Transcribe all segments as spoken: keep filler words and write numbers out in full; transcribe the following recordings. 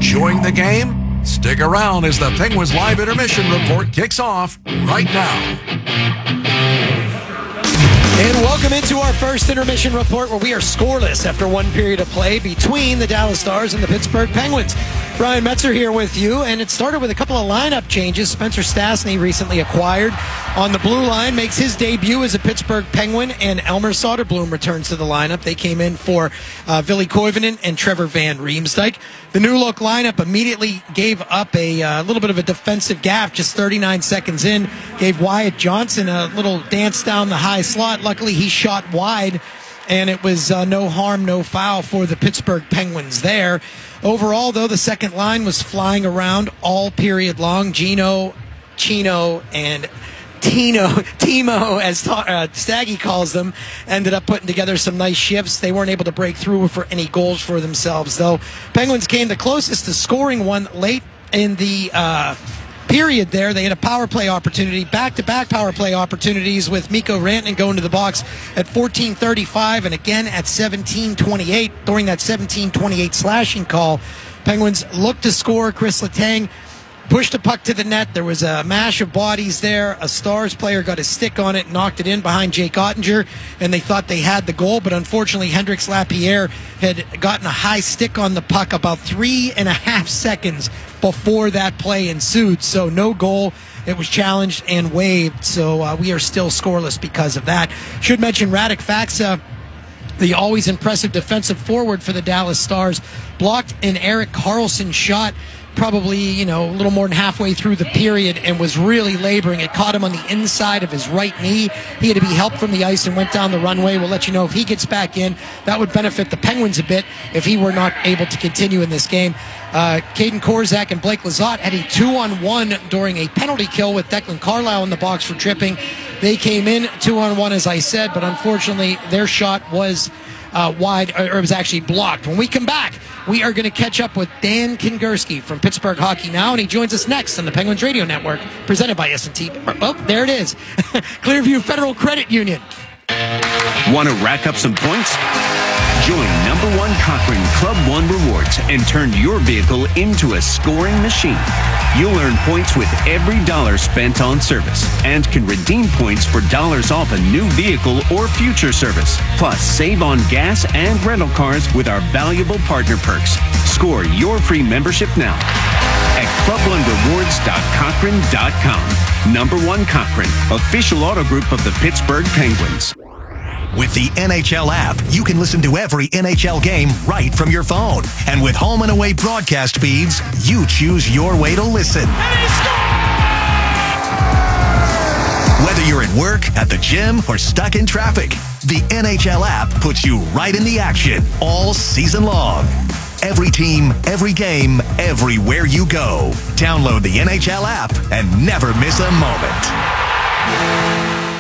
Enjoying the game? Stick around as the Penguins Live Intermission Report kicks off right now. And welcome into our first intermission report where we are scoreless after one period of play between the Dallas Stars and the Pittsburgh Penguins. Brian Metzer here with you, and it started with a couple of lineup changes. Spencer Stastny, recently acquired on the blue line, makes his debut as a Pittsburgh Penguin, and Elmer Soderblom returns to the lineup. They came in for uh, Ville Koivunen and Trevor Van Riemsdyk. The new look lineup immediately gave up a uh, little bit of a defensive gap just thirty-nine seconds in, gave Wyatt Johnson a little dance down the high slot. Luckily, he shot wide, and it was uh, no harm, no foul for the Pittsburgh Penguins there. Overall, though, the second line was flying around all period long. Gino, Chino, and Tino, Timo, as uh, Staggy calls them, ended up putting together some nice shifts. They weren't able to break through for any goals for themselves, though. Penguins came the closest to scoring one late in the uh, period there. They had a power play opportunity, back-to-back power play opportunities with Mikko Rantanen going to the box at fourteen thirty-five and again at seventeen twenty-eight. During that seventeen twenty-eight slashing call, Penguins looked to score. Chris Letang pushed the puck to the net. There was a mash of bodies there. A Stars player got a stick on it, knocked it in behind Jake Ottinger, and they thought they had the goal, but unfortunately Hendrix Lapierre had gotten a high stick on the puck about three and a half seconds before that play ensued, so no goal. It was challenged and waived, so uh, we are still scoreless because of that. Should mention Radek Faksa, the always impressive defensive forward for the Dallas Stars, blocked an Erik Karlsson shot probably, you know, a little more than halfway through the period and was really laboring. It caught him on the inside of his right knee. He had to be helped from the ice and went down the runway. We'll let you know if he gets back in. That would benefit the Penguins a bit if he were not able to continue in this game. Uh, Caden Korzak and Blake Lizotte had a two-on-one during a penalty kill with Declan Carlisle in the box for tripping. They came in two-on-one, as I said, but unfortunately their shot was uh, wide, or it was actually blocked. When we come back, we are going to catch up with Dan Kingerski from Pittsburgh Hockey Now, and he joins us next on the Penguins Radio Network, presented by S and T. Oh, there it is. Clearview Federal Credit Union. Want to rack up some points? Join number one Cochrane Club One Rewards and turn your vehicle into a scoring machine. You'll earn points with every dollar spent on service and can redeem points for dollars off a new vehicle or future service. Plus, save on gas and rental cars with our valuable partner perks. Score your free membership now at club one rewards dot cochrane dot com. Number one Cochrane, official auto group of the Pittsburgh Penguins. With the N H L app, you can listen to every N H L game right from your phone. And with home and away broadcast feeds, you choose your way to listen. Whether you're at work, at the gym, or stuck in traffic, the N H L app puts you right in the action all season long. Every team, every game, everywhere you go. Download the N H L app and never miss a moment.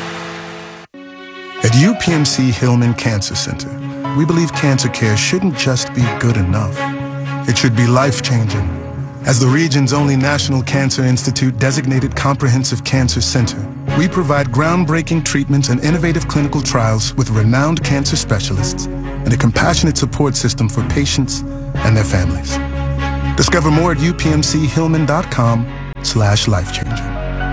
At U P M C Hillman Cancer Center, we believe cancer care shouldn't just be good enough. It should be life-changing. As the region's only National Cancer Institute designated comprehensive cancer center, we provide groundbreaking treatments and innovative clinical trials with renowned cancer specialists and a compassionate support system for patients and their families. Discover more at U P M C Hillman dot com slash life-changing.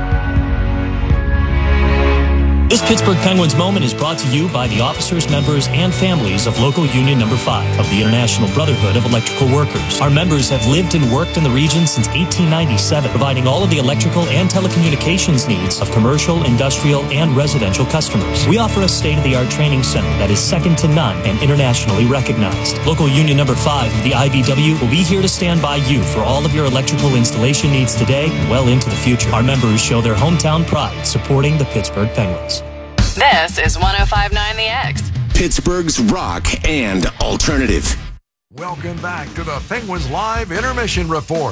This Pittsburgh Penguins moment is brought to you by the officers, members, and families of Local Union Number five of the International Brotherhood of Electrical Workers. Our members have lived and worked in the region since eighteen ninety-seven, providing all of the electrical and telecommunications needs of commercial, industrial, and residential customers. We offer a state-of-the-art training center that is second to none and internationally recognized. Local Union Number five of the I B W will be here to stand by you for all of your electrical installation needs today and well into the future. Our members show their hometown pride supporting the Pittsburgh Penguins. This is one oh five point nine The X. Pittsburgh's rock and alternative. Welcome back to the Penguins Live Intermission Report.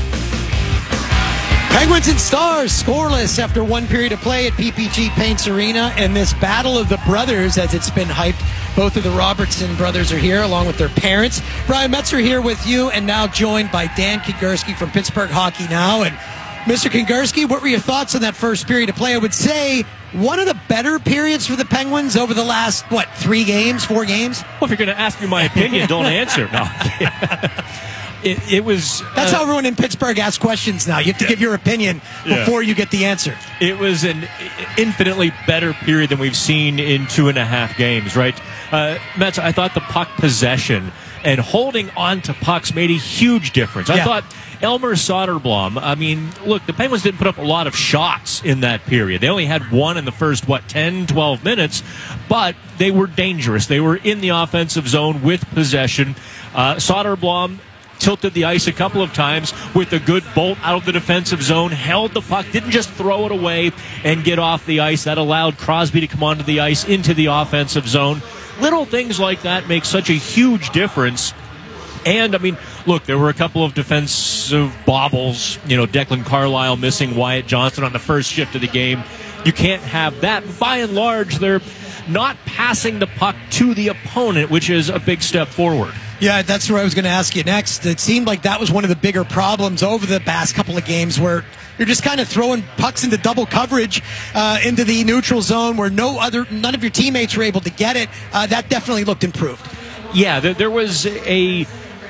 Penguins and Stars scoreless after one period of play at P P G Paints Arena, and this battle of the brothers, as it's been hyped. Both of the Robertson brothers are here, along with their parents. Brian Metzer here with you, and now joined by Dan Kingerski from Pittsburgh Hockey Now. And Mister Kingerski, what were your thoughts on that first period of play? I would say one of the better periods for the Penguins over the last, what, three games, four games? Well, if you're going to ask me my opinion, don't answer. No. It, it was. That's uh, how everyone in Pittsburgh asks questions now. You have to give your opinion Yeah. before you get the answer. It was an infinitely better period than we've seen in two and a half games, right? Uh, Mets, I thought the puck possession and holding on to pucks made a huge difference. I Yeah. thought Elmer Soderblom, I mean, look, the Penguins didn't put up a lot of shots in that period. They only had one in the first, what, ten, twelve minutes, but they were dangerous. They were in the offensive zone with possession. Uh, Soderblom tilted the ice a couple of times with a good bolt out of the defensive zone, held the puck, didn't just throw it away and get off the ice. That allowed Crosby to come onto the ice into the offensive zone. Little things like that make such a huge difference. And, I mean, look, there were a couple of defensive bobbles. You know, Declan Carlisle missing Wyatt Johnson on the first shift of the game. You can't have that. By and large, they're not passing the puck to the opponent, which is a big step forward. Yeah, that's where I was going to ask you next. It seemed like that was one of the bigger problems over the past couple of games where you're just kind of throwing pucks into double coverage uh, into the neutral zone where no other, none of your teammates were able to get it. Uh, that definitely looked improved. Yeah, there, there was a,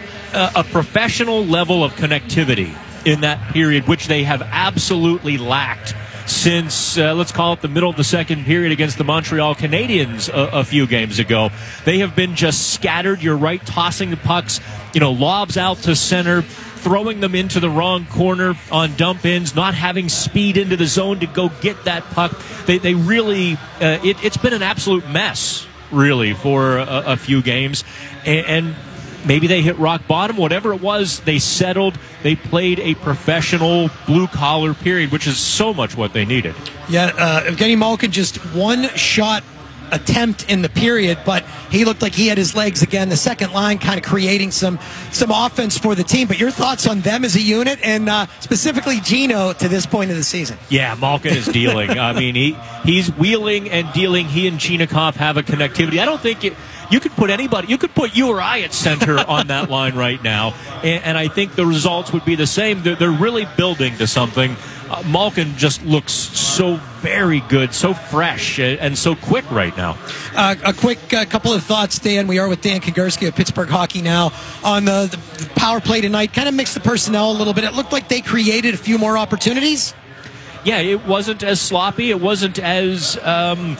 a a professional level of connectivity in that period, which they have absolutely lacked since, uh, let's call it the middle of the second period against the Montreal Canadiens a, a few games ago. They have been just scattered. You're right, tossing the pucks, you know, lobs out to center, throwing them into the wrong corner on dump-ins, not having speed into the zone to go get that puck. They, they really, uh, it, it's been an absolute mess, really, for a, a few games. And, and maybe they hit rock bottom. Whatever it was, they settled. They played a professional blue-collar period, which is so much what they needed. Yeah, uh, Evgeny Malkin just one shot attempt in the period, but he looked like he had his legs again. The second line kind of creating some some offense for the team. But your thoughts on them as a unit, and uh, specifically Gino to this point of the season? Yeah, Malkin is dealing. I mean, he he's wheeling and dealing. He and Chinikov have a connectivity. I don't think it, you could put anybody, you could put you or I at center on that line right now, and, and I think the results would be the same. They're, they're really building to something. Uh, Malkin just looks so very good, so fresh, and, and so quick right now. Uh, a quick uh, couple of thoughts, Dan. We are with Dan Kingerski of Pittsburgh Hockey Now on the, the power play tonight. Kind of mixed the personnel a little bit. It looked like they created a few more opportunities. Yeah, it wasn't as sloppy. It wasn't as um,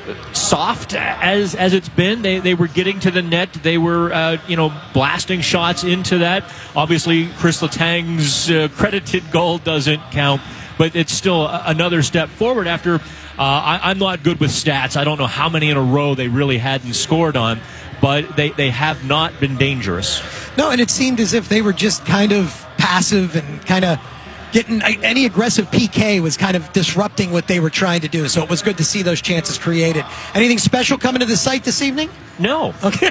soft as as it's been. They they were getting to the net. They were uh, you know blasting shots into that. Obviously, Chris Letang's uh, credited goal doesn't count, but it's still a- another step forward. After uh, I, I'm not good with stats. I don't know how many in a row they really hadn't scored on, but they they have not been dangerous. No, and it seemed as if they were just kind of passive and kind of getting any aggressive P K was kind of disrupting what they were trying to do. So it was good to see those chances created. Anything special coming to the site this evening? No. Okay.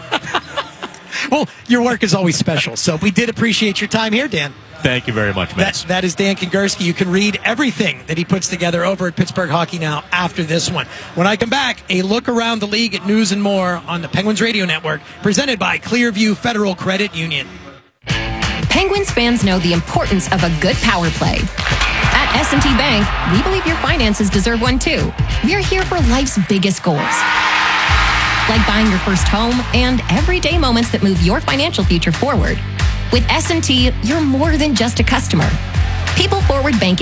Well, your work is always special. So we did appreciate your time here, Dan. Thank you very much, Matt. That, that is Dan Kingerski. You can read everything that he puts together over at Pittsburgh Hockey Now after this one. When I come back, a look around the league at news and more on the Penguins Radio Network, presented by Clearview Federal Credit Union. Penguins fans know the importance of a good power play. At S and T Bank, we believe your finances deserve one too. We're here for life's biggest goals, like buying your first home and everyday moments that move your financial future forward. With S and T, you're more than just a customer. People forward banking